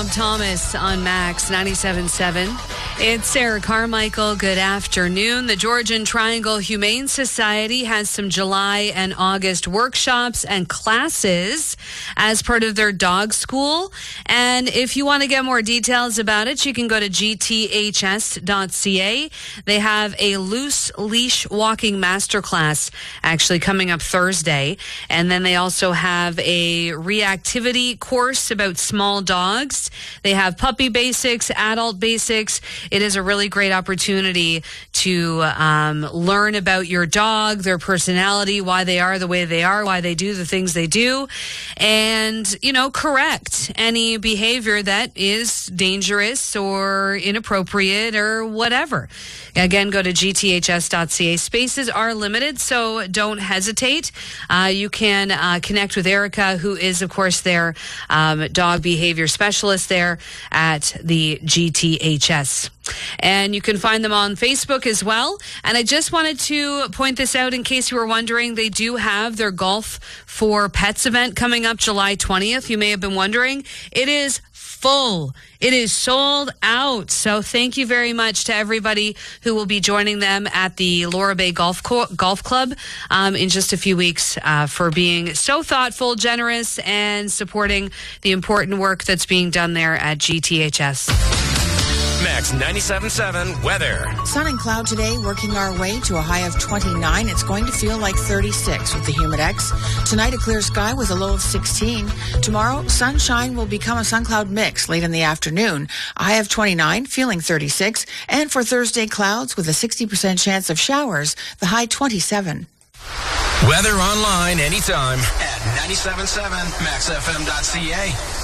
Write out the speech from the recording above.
Rob Thomas on Max 97.7. It's Sarah Carmichael. Good afternoon. The Georgian Triangle Humane Society has some July and August workshops and classes as part of their dog school. And if you want to get more details about it, you can go to gths.ca. They have a loose leash walking masterclass actually coming up Thursday. And then they also have a reactivity course about small dogs. They have puppy basics, adult basics. It is a really great opportunity to learn about your dog, their personality, why they are the way they are, why they do the things they do, and, correct any behavior that is dangerous or inappropriate or whatever. Again, go to gths.ca. Spaces are limited, so don't hesitate. You can connect with Erica, who is, of course, their dog behavior specialist there at the GTHS. And you can find them on Facebook as well. And I just wanted to point this out in case you were wondering. They do have their Golf for Pets event coming up July 20th. You may have been wondering. It is full. It is sold out. So thank you very much to everybody who will be joining them at the Laura Bay Golf Club in just a few weeks for being so thoughtful, generous, and supporting the important work that's being done there at GTHS. Max 97.7 weather. Sun and cloud today, working our way to a high of 29. It's going to feel like 36 with the Humidex. Tonight, a clear sky with a low of 16. Tomorrow, sunshine will become a sun-cloud mix late in the afternoon. A high of 29, feeling 36. And for Thursday, clouds with a 60% chance of showers, the high 27. Weather online anytime at 97.7maxfm.ca.